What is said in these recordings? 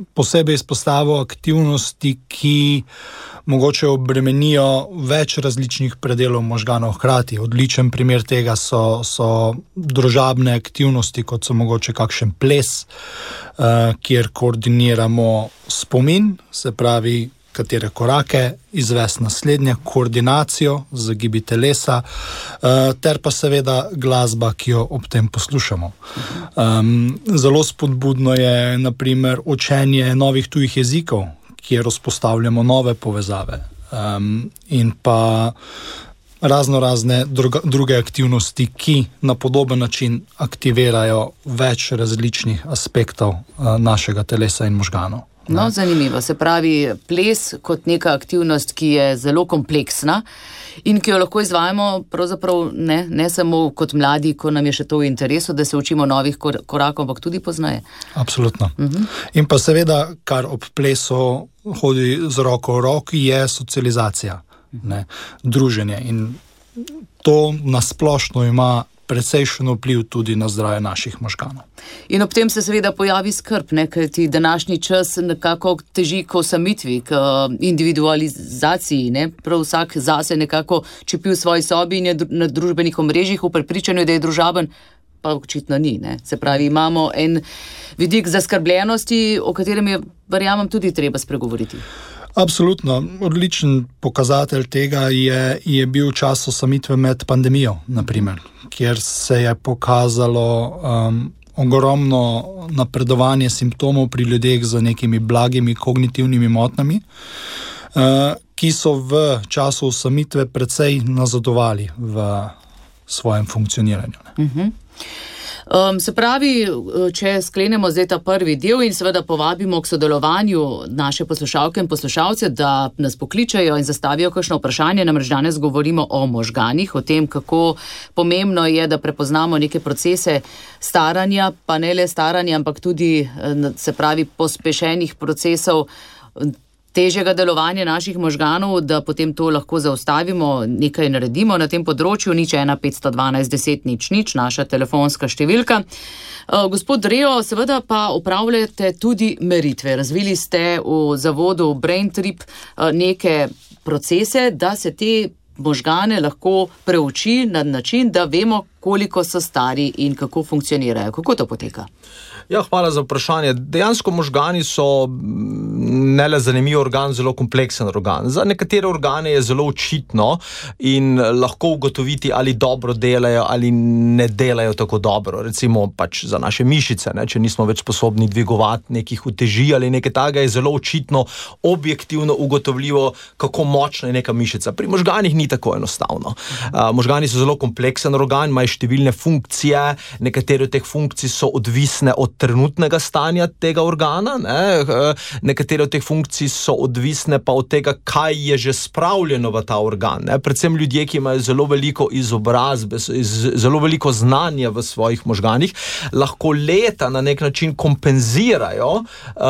posebej izpostavil aktivnosti, ki mogoče obremenijo več različnih predelov možganov hkrati. Odličen primer tega so družabne aktivnosti, kot so mogoče kakšen ples, kjer koordiniramo spomin, se pravi, katere korake izvesti naslednje, koordinacijo z gibi telesa, ter pa seveda glasba, ki jo ob tem poslušamo. Zelo spodbudno je, na primer, učenje novih tujih jezikov, kjer vzpostavljamo nove povezave, in pa razne druge aktivnosti, ki na podoben način aktivirajo več različnih aspektov našega telesa in možganov. No, zanimivo. Se pravi, ples kot neka aktivnost, ki je zelo kompleksna in ki jo lahko izvajamo pravzaprav ne samo kot mladi, ko nam je še to v interesu, da se učimo novih korakov, ampak tudi poznaje. Absolutno. In pa seveda, kar ob plesu hodi z roko v roki, je socializacija, druženje. In to nasplošno ima precejšen vpliv tudi na zdravje naših možganov. In ob tem se seveda pojavi skrb, kajti današnji čas nekako teži k osamitvi, k individualizaciji, prav vsak zase nekako čepi v svoji sobi in je na družbenih omrežjih v prepričanju, da je družaben, pa očitno ni. Se pravi, imamo en vidik zaskrbljenosti, o katerem je, verjamem, tudi treba spregovoriti. Absolutno. Odličen pokazatelj tega je bil čas osamitve med pandemijo, naprimer, kjer se je pokazalo ogromno napredovanje simptomov pri ljudeh z nekimi blagimi kognitivnimi motnjami, ki so v času osamitve precej nazadovali v svojem funkcioniranju. Se pravi, če sklenemo zdaj ta prvi del in seveda povabimo k sodelovanju naše poslušalke in poslušalce, da nas pokličajo in zastavijo kakšno vprašanje, namreč danes govorimo o možganih, o tem, kako pomembno je, da prepoznamo neke procese staranja, pa ne le staranja, ampak tudi, se pravi, pospešenih procesov težjega delovanja naših možganov, da potem to lahko zaustavimo, nekaj naredimo na tem področju. 015121000, naša telefonska številka. Gospod Reo, seveda pa upravljate tudi meritve. Razvili ste v zavodu BrainTrip neke procese, da se te možgane lahko preuči na način, da vemo, koliko so stari in kako funkcionirajo. Kako to poteka? Ja, hvala za vprašanje. Dejansko možgani so ne le zanimiv organ, zelo kompleksen organ. Za nekatere organe je zelo očitno in lahko ugotoviti, ali dobro delajo ali ne delajo tako dobro. Recimo pač za naše mišice, če nismo več sposobni dvigovati nekih uteži ali nekaj takega, je zelo očitno, objektivno ugotovljivo, kako močna je neka mišica. Pri možganih ni tako enostavno. Možgani so zelo kompleksen organ, imajo številne funkcije, nekatere od teh funkcij so odvisne od trenutnega stanja tega organa, nekatere od teh funkcij so odvisne pa od tega, kaj je že spravljeno v ta organ. Predvsem ljudje, ki imajo zelo veliko izobrazbe, zelo veliko znanja v svojih možganih, lahko leta na nek način kompenzirajo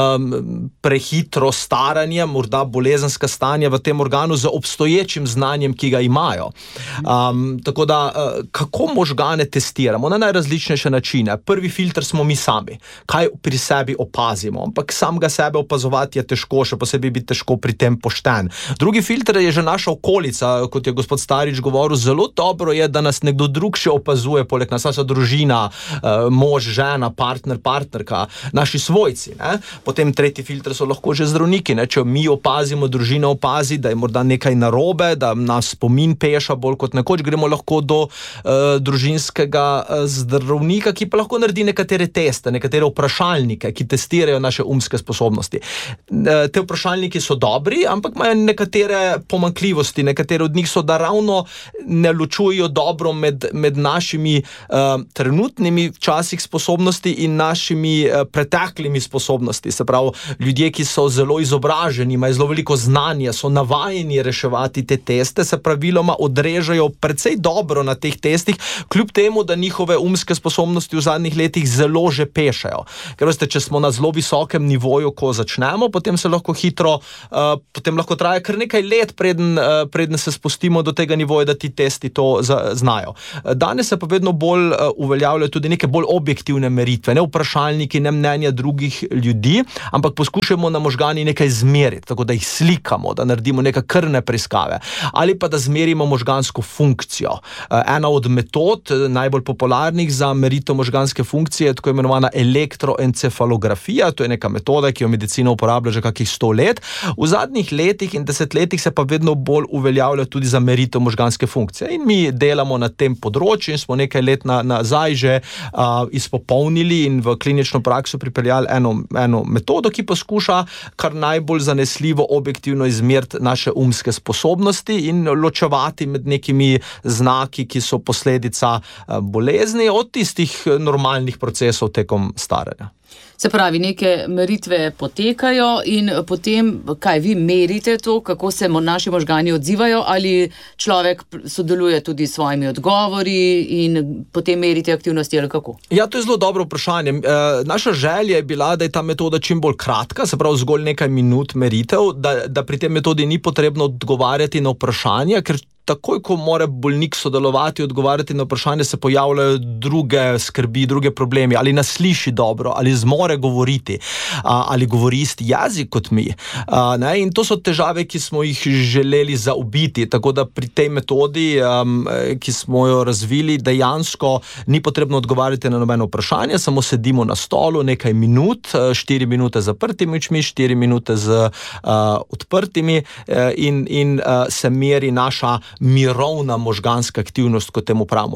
prehitro staranje, morda bolezenska stanja v tem organu z obstoječim znanjem, ki ga imajo. Tako da, kako možgane testiramo? Na najrazličnejše načine. Prvi filter smo mi sami. Kaj pri sebi opazimo? Ampak samega sebe opazovati je težko, še posebej biti težko pri tem pošten. Drugi filter je že naša okolica, kot je gospod Starič govoril, zelo dobro je, da nas nekdo drug še opazuje, poleg nas naša družina, mož, žena, partner, partnerka, naši svojci. Potem tretji filter so lahko že zdravniki. Če mi opazimo, družina opazi, da je morda nekaj narobe, da nas spomin peša bolj kot nekoč, gremo lahko do družinskega zdravnika, ki pa lahko naredi nekatere teste, nekatere vprašalnike, ki testirajo naše umske sposobnosti. Te vprašalniki so dobri, ampak imajo nekatere pomanjkljivosti, nekatere od njih so, da ravno ne ločujejo dobro med našimi trenutnimi včasih sposobnosti in našimi preteklimi sposobnosti. Se pravi, ljudje, ki so zelo izobraženi, imajo zelo veliko znanja, so navajeni reševati te teste, se praviloma odrežejo precej dobro na teh testih, kljub temu, da njihove umske sposobnosti v zadnjih letih zelo že pešajo. Ker veste, če smo na zelo visokem nivoju, ko začnemo, potem se lahko hitro, potem lahko traja kar nekaj let, preden se spustimo do tega nivoja, da ti testi to znajo. Danes se pa vedno bolj uveljavljajo tudi neke bolj objektivne meritve, ne vprašalniki, ne mnenja drugih ljudi, ampak poskušamo na možgani nekaj zmeriti, tako da jih slikamo, da naredimo neke krvne preiskave, ali pa da zmerimo možgansko funkcijo. Ena od metod, najbolj popularnih za meritev možganske funkcije, je tako imenovana elektroencefalografija, to je neka metoda, ki jo medicina uporablja že kakih 100 let. V zadnjih letih in desetletjih se pa vedno bolj uveljavlja tudi za meritev možganske funkcije. In mi delamo na tem področju in smo nekaj let nazaj že izpopolnili in v klinično prakso pripeljali eno metodo, ki poskuša kar najbolj zanesljivo objektivno izmeriti naše umske sposobnosti in ločevati med nekimi znaki, ki so posledica bolezni od tistih normalnih procesov tekom staranja. Se pravi, neke meritve potekajo in potem, kaj vi merite to, kako se naši možgani odzivajo, ali človek sodeluje tudi s svojimi odgovori in potem merite aktivnosti ali kako? Ja, to je zelo dobro vprašanje. Naša želja je bila, da je ta metoda čim bolj kratka, se pravi zgolj nekaj minut meritev, da pri tej metodi ni potrebno odgovarjati na vprašanja, ker takoj, ko mora bolnik sodelovati, odgovarjati na vprašanje, se pojavljajo druge skrbi, druge problemi, ali nas sliši dobro, ali zmore govoriti, ali govori isti jezik kot mi. In to so težave, ki smo jih želeli zaobiti, tako da pri tej metodi, ki smo jo razvili, dejansko ni potrebno odgovarjati na nobeno vprašanje, samo sedimo na stolu nekaj minut, 4 minute z zaprtimi očmi, 4 minute z odprtimi in se meri naša mirovna možganska aktivnost, kot temu pravimo,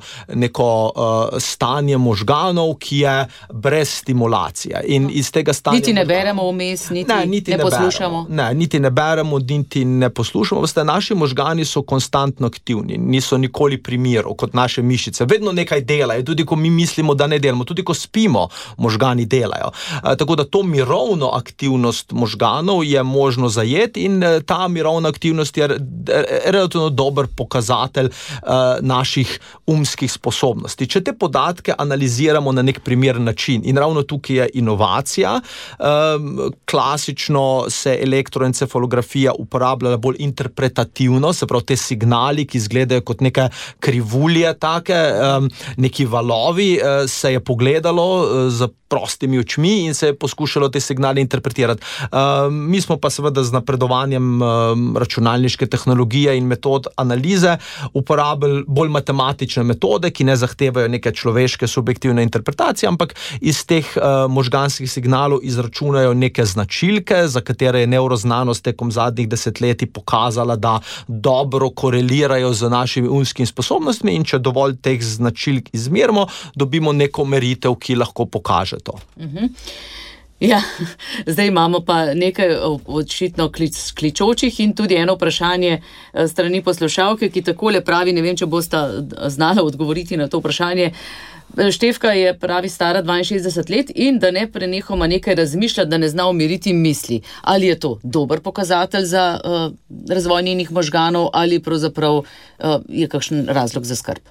neko stanje možganov, ki je brez stimulacije. In iz tega stanja niti ne beremo vmes, niti ne poslušamo. Niti ne beremo, niti ne poslušamo. Veste, naši možgani so konstantno aktivni, niso nikoli pri miru, kot naše mišice. Vedno nekaj delajo, tudi ko mi mislimo, da ne delamo, tudi ko spimo, možgani delajo. Tako da to mirovno aktivnost možganov je možno zajeti in ta mirovna aktivnost je relativno dober pokazatelj naših umskih sposobnosti. Če te podatke analiziramo na nek primeren način, in ravno tukaj je inovacija, klasično se elektroencefalografija uporablja bolj interpretativno, se pravi te signali, ki izgledajo kot neke krivulje take, neki valovi, se je pogledalo z prostimi očmi in se je poskušalo te signale interpretirati. Mi smo pa seveda z napredovanjem računalniške tehnologije in metod analize uporabili bolj matematične metode, ki ne zahtevajo neke človeške subjektivne interpretacije, ampak iz teh možganskih signalov izračunajo neke značilke, za katere je nevroznanost tekom zadnjih desetletij pokazala, da dobro korelirajo z našimi umskimi sposobnostmi, in če dovolj teh značilk izmerimo, dobimo neko meritev, ki lahko pokaže to. Ja, zdaj imamo pa nekaj očitno kličočih in tudi eno vprašanje strani poslušalke, ki takole pravi, ne vem, če boste znala odgovoriti na to vprašanje. Štefka je, pravi, stara 62 let in da ne prenehoma nekaj razmišlja, da ne zna umiriti misli. Ali je to dober pokazatelj za razvoj njenih možganov ali pravzaprav je kakšen razlog za skrb?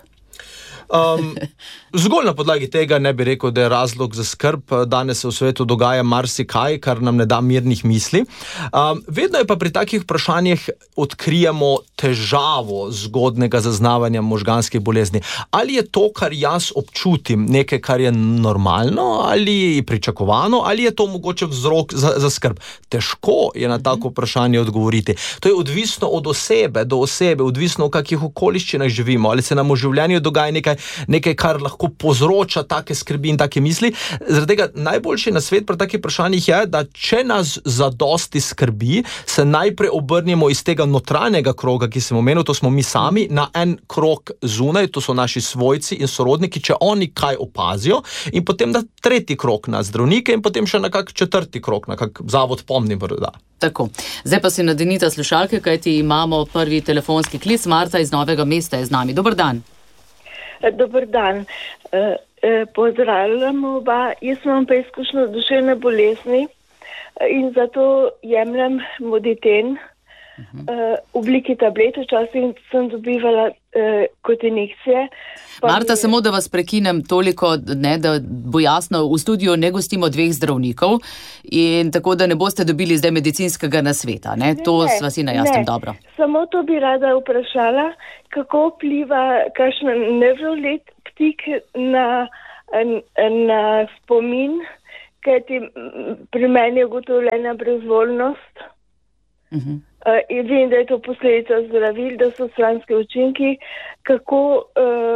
Zgolj na podlagi tega ne bi rekel, da je razlog za skrb. Danes se v svetu dogaja marsikaj, kar nam ne da mirnih misli. Vedno je pa pri takih vprašanjih odkrijemo težavo zgodnega zaznavanja možganskih bolezni. Ali je to, kar jaz občutim, nekaj, kar je normalno ali pričakovano, ali je to mogoče vzrok za skrb? Težko je na tako vprašanje odgovoriti. To je odvisno od osebe do osebe, odvisno v kakih okoliščinah živimo, ali se nam v življenju dogaja nekaj, kar lahko povzroča take skrbi in take misli. Zaradi tega najboljši nasvet pri takih vprašanjih je, da če nas zadosti skrbi, se najprej obrnemo iz tega notranjega kroga, ki sem omenil, to smo mi sami, na en krog zunaj, to so naši svojci in sorodniki, če oni kaj opazijo, in potem na tretji krog na zdravnike in potem še na kak četrti krog, na kak zavod pomni vrda. Tako. Zdaj pa si nadenita slušalke, kajti imamo prvi telefonski klic. Marta iz Novega Mesta je z nami. Dober dan. Dober dan. Pozdravljam oba. Jaz imam pa izkušnjo duševne bolezni in zato jemljem Moditen v obliki tablet, včasih sem dobivala kot injekcije. Marta, samo da vas prekinem toliko, ne, da bo jasno, v studiu ne gostimo dveh zdravnikov in tako, da ne boste dobili zdaj medicinskega nasveta. Ne? To sva si na jasnem dobro. Samo to bi rada vprašala, kako vpliva kakšen nevroleptik na spomin, kajti pri meni je ugotovljena brezvoljnost. Vem, da je to posledica zdravil, da so stranski učinki, kako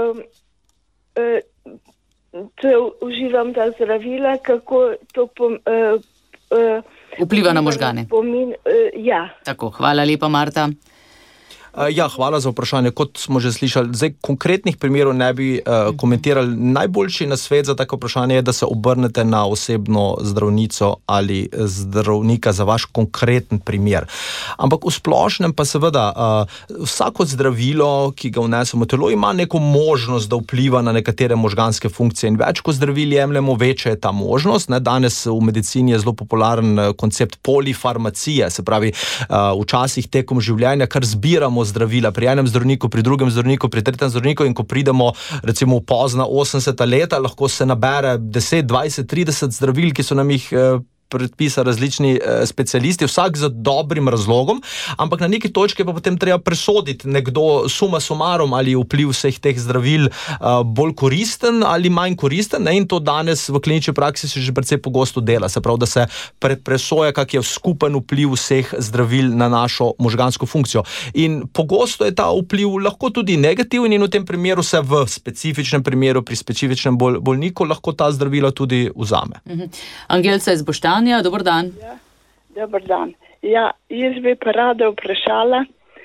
če uživam ta zdravila, kako to vpliva na možgane. Spomin, ja. Tako, hvala lepa, Marta. Ja, hvala za vprašanje. Kot smo že slišali, zdaj konkretnih primerov ne bi komentirali. Najboljši nasvet za tako vprašanje je, da se obrnete na osebno zdravnico ali zdravnika za vaš konkreten primer. Ampak v splošnem pa seveda vsako zdravilo, ki ga vnesemo v telo, ima neko možnost, da vpliva na nekatere možganske funkcije in več, ko zdravil jemljemo, večja je ta možnost. Danes v medicini je zelo popularen koncept polifarmacije, se pravi, včasih tekom življenja, kar zbiramo zdravila pri enem zdravniku, pri drugem zdravniku, pri tretjem zdravniku in ko pridemo recimo v pozna 80 leta, lahko se nabere 10, 20, 30 zdravil, ki so nam jih predpisa različni specialisti, vsak z dobrim razlogom, ampak na neki točki pa potem treba presoditi nekdo suma sumarum, ali je vpliv vseh teh zdravil bolj koristen ali manj koristen, in to danes v klinični praksi se že precej pogosto dela, se pravi, da se presoja, kak je skupen vpliv vseh zdravil na našo možgansko funkcijo. In pogosto je ta vpliv lahko tudi negativen in v tem primeru se v specifičnem primeru, pri specifičnem bolniku lahko ta zdravila tudi vzame. Angelca iz Boštanja, dober dan. Ja, dober dan. Ja, jaz bi pa rada vprašala,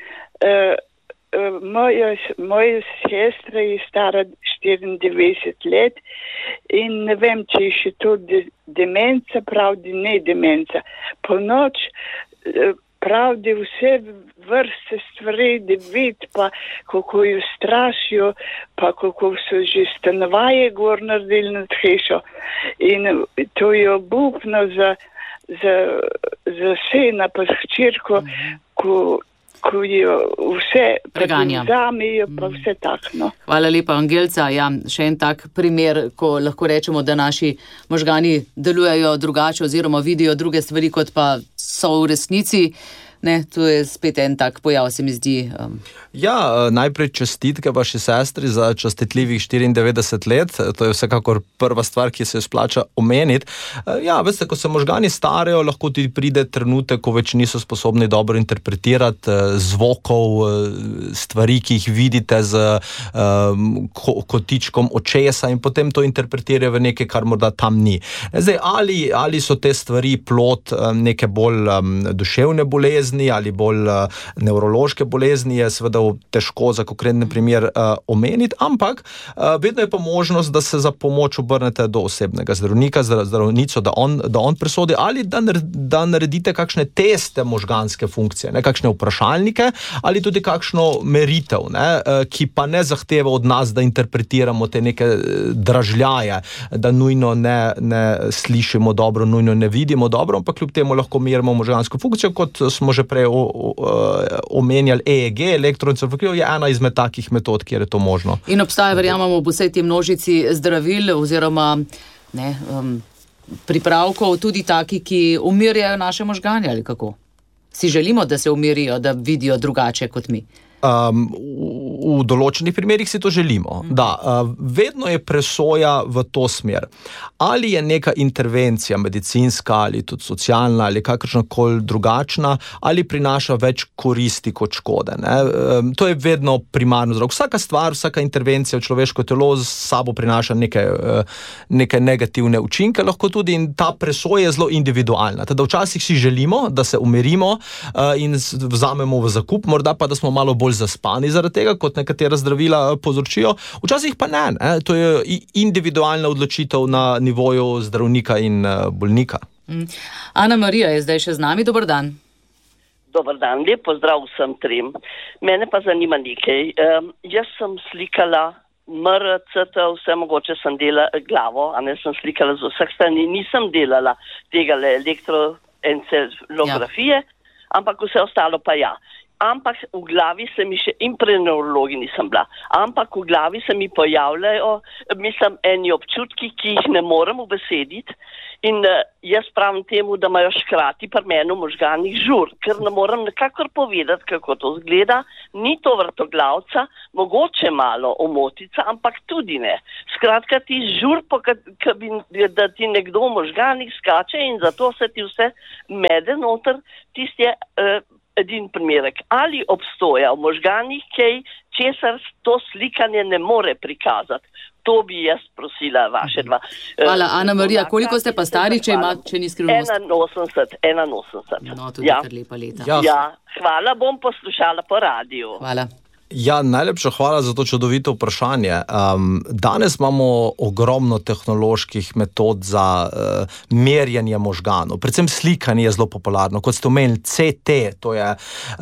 moja sestra je stara 94 let in ne vem, če je še to demenca, pravi ne demenca. Po noč pravi vse vrste stvari, da vidi, pa kako jo strašijo, pa kako so že stanovaje gor naredili nad hišo. In to je obupno za sina, pa hčerko, ko jo vse vzamijo, pa vse tak. No. Hvala lepa, Angelca. Ja, še en tak primer, ko lahko rečemo, da naši možgani delujejo drugače oziroma vidijo druge stvari, kot pa so v resnici. Ne, to je spet en tak pojav, se mi zdi. Ja, najprej čestitke vaši sestri za častitljivih 94 let. To je vsekakor prva stvar, ki se jo splača omeniti. Ja, veste, ko se možgani starajo, lahko tudi pride trenutek, ko več niso sposobni dobro interpretirati zvokov, stvari, ki jih vidite z kotičkom očesa in potem to interpretirajo v nekaj, kar morda tam ni. Zdaj, ali so te stvari plod neke bolj duševne bolezni ali bolj nevrološke bolezni, je seveda težko za konkreten primer omeniti, ampak vedno je pa možnost, da se za pomoč obrnete do osebnega zdravnika, zdravnico, da on presodi, ali da naredite kakšne teste možganske funkcije, kakšne vprašalnike ali tudi kakšno meritev, ki pa ne zahteva od nas, da interpretiramo te neke dražljaje, da nujno ne slišimo dobro, nujno ne vidimo dobro, ampak kljub temu lahko merimo možgansko funkcijo, kot smo že prej omenjali EEG, elektroencefalografijo, je ena izmed takih metod, kjer je to možno. In obstaja, verjamemo, v vsej tej množici zdravil oziroma pripravkov tudi taki, ki umirjajo naše možgane, ali kako? Si želimo, da se umirijo, da vidijo drugače kot mi? V določenih primerih si to želimo. Da, vedno je presoja v to smer. Ali je neka intervencija medicinska ali tudi socialna ali kakršnakoli drugačna, ali prinaša več koristi kot škode. To je vedno primarno zdravje. Vsaka stvar, vsaka intervencija v človeško telo s sabo prinaša neke negativne učinke, lahko tudi, in ta presoja je zelo individualna. Teda včasih si želimo, da se umirimo in vzamemo v zakup, morda pa, da smo malo bolj zaspani zaradi tega, kot nekatera zdravila povzročijo. Včasih pa ne. To je individualna odločitev na nivoju zdravnika in bolnika. Ana Marija je zdaj še z nami. Dober dan. Dober dan. Lep pozdrav vsem trem. Mene pa zanima nekaj. Jaz sem slikala MRCT, vse mogoče sem delala glavo, a ne sem slikala z vseh strani. Nisem delala tega elektroencefalografije, ampak vse ostalo pa ja. Ampak v glavi se mi še, in pri neurologi nisem bila, ampak v glavi se mi pojavljajo, mislim, eni občutki, ki jih ne morem ubesediti in jaz pravim temu, da imajo škrati pri meni v možganih žur, ker ne morem nekakor povedati, kako to zgleda, ni to vrtoglavca, mogoče malo omotica, ampak tudi ne. Skratka, ti žur, da ti nekdo v možganih skače in zato se ti vse mede noter, tisti je edin primerek. Ali obstoja v možganih kaj, česar to slikanje ne more prikazati. To bi jaz prosila vaše dva. Hvala, Ana Marija. Koliko ste pa stari, če ni skrivnost? 81. No, tudi kar lepa leta. Ja, hvala, bom poslušala po radiju. Hvala. Ja, najlepša hvala za to čudovito vprašanje. Danes imamo ogromno tehnoloških metod za merjenje možganov. Predvsem slikanje je zelo popularno. Kot ste omenili, CT, to je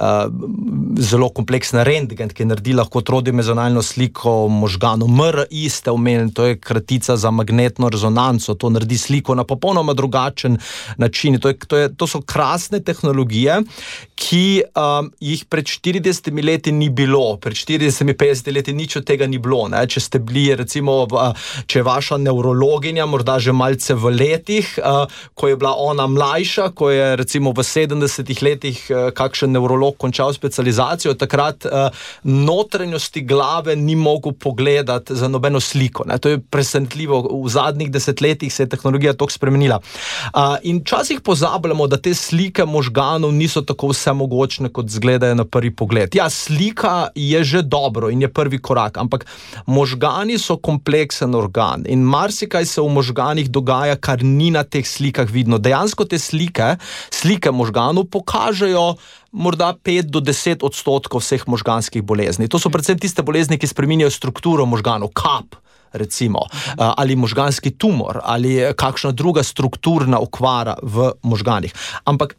zelo kompleksen rentgen, ki naredi lahko trodimenzionalno sliko možganov. MRI ste omenili, to je kratica za magnetno rezonanco, to naredi sliko na popolnoma drugačen način. To so krasne tehnologije, ki jih pred 40 leti ni bilo. Pred 40-50 leti nič od tega ni bilo. Ne? Če ste bili, recimo, če je vaša neurologinja morda že malce v letih, ko je bila ona mlajša, ko je recimo v 70 letih kakšen neurolog končal specializacijo, takrat notranjosti glave ni mogel pogledati za nobeno sliko. Ne? To je presenetljivo. V zadnjih desetletjih se je tehnologija toliko spremenila. In včasih pozabljamo, da te slike možganov niso tako vsemogočne, kot izgledajo na prvi pogled. Ja, slika je že dobro in je prvi korak, ampak možgani so kompleksen organ in marsikaj se v možganih dogaja, kar ni na teh slikah vidno. Dejansko te slike možganov pokažejo morda 5 do 10% vseh možganskih bolezni. To so predvsem tiste bolezni, ki spreminjajo strukturo možganov, kap, recimo, ali možganski tumor, ali kakšna druga strukturna okvara v možganih. Ampak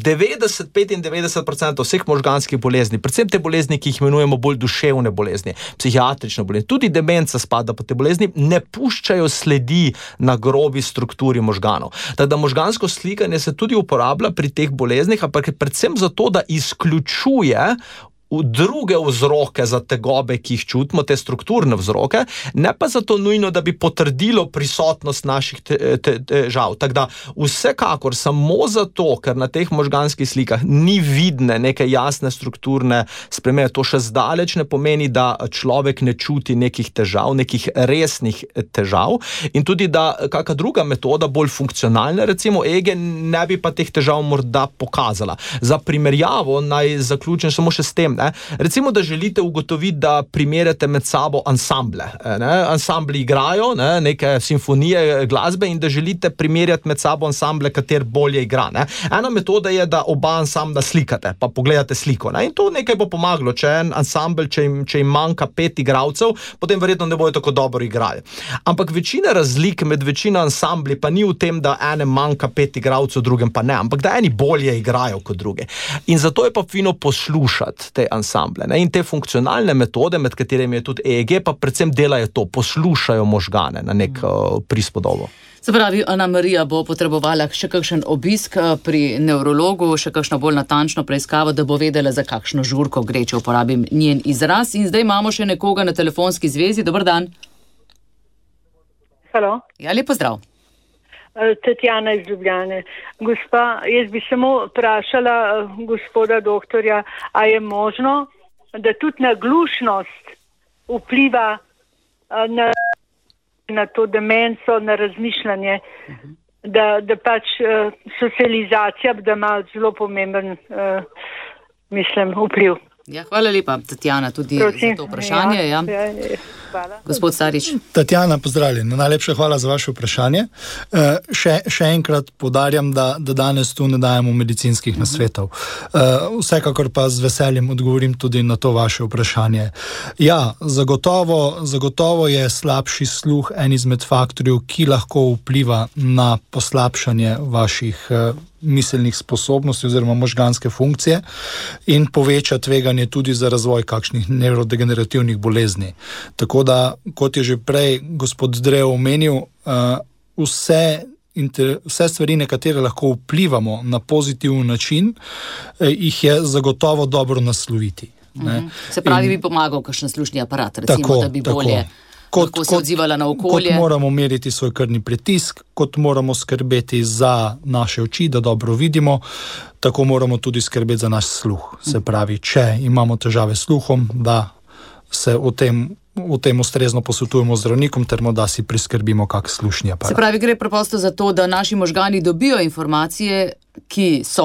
90-95% vseh možganskih bolezni, predvsem te bolezni, ki jih imenujemo bolj duševne bolezni, psihiatrične bolezni, tudi demenca spada po te bolezni, ne puščajo sledi na grobi strukturi možganov. Tako da možgansko slikanje se tudi uporablja pri teh boleznih, ampak predvsem zato, da izključuje druge vzroke za tegobe, ki jih čutimo, te strukturne vzroke, ne pa zato nujno, da bi potrdilo prisotnost naših težav. Tako da vsekakor samo zato, ker na teh možganskih slikah ni vidne neke jasne strukturne spremembe, to še zdaleč ne pomeni, da človek ne čuti nekih težav, nekih resnih težav in tudi, da kakšna druga metoda, bolj funkcionalna, recimo EEG, ne bi pa teh težav morda pokazala. Za primerjavo naj zaključim samo še s tem, recimo, da želite ugotoviti, da primerjate med sabo ansamble. Ansambli igrajo neke simfonije glasbe in da želite primerjati med sabo ansamble, kater bolje igra. Ena metoda je, da oba ansambla slikate, pa pogledate sliko. In to nekaj bo pomagalo. Če en ansambl, če jim manjka 5 igralcev, potem verjetno ne bojo tako dobro igrali. Ampak večina razlik med večino ansambli pa ni v tem, da enem manjka 5 igralcev, drugem pa ne, ampak da eni bolje igrajo kot drugi. In zato je pa fino poslušati te ansamble. In te funkcionalne metode, med katerimi je tudi EEG, pa predvsem delajo to, poslušajo možgane na nek prispodobo. Se pravi, Ana Marija bo potrebovala še kakšen obisk pri neurologu, še kakšno bolj natančno preiskavo, da bo vedela, za kakšno žurko gre, če uporabim njen izraz. In zdaj imamo še nekoga na telefonski zvezi. Dobar dan. Halo. Ja, lep pozdrav. Tatjana iz Ljubljane. Gospa, jaz bi samo vprašala gospoda doktorja, a je možno, da tudi naglušnost vpliva na to demenco, na razmišljanje, da pač socializacija, da ima zelo pomemben, vpliv. Ja, hvala lepa, Tatjana, tudi za to vprašanje. Ja. Gospod Starič. Tatjana, pozdravljeni. Najlepša hvala za vaše vprašanje. Še enkrat poudarjam, da danes tu ne dajemo medicinskih nasvetov. Vsekakor pa z veseljem odgovorim tudi na to vaše vprašanje. Ja, zagotovo je slabši sluh en izmed faktorjev, ki lahko vpliva na poslabšanje vaših miselnih sposobnosti oziroma možganske funkcije in poveča tveganje tudi za razvoj kakšnih nevrodegenerativnih bolezni. Tako da, kot je že prej gospod Drev omenil, vse vse stvari, na katere lahko vplivamo na pozitiven način, jih je zagotovo dobro nasloviti. Se pravi, bi pomagal kakšen slušni aparat, recimo, da bi bolje lahko se odzivala na okolje. Kot moramo meriti svoj krvni pritisk, kot moramo skrbeti za naše oči, da dobro vidimo, tako moramo tudi skrbeti za naš sluh. Se pravi, če imamo težave s sluhom, da se o tem ustrezno posvetujemo z zdravnikom, ter morda si priskrbimo kak slušni aparat. Se pravi, gre preprosto za to, da naši možgani dobijo informacije, ki so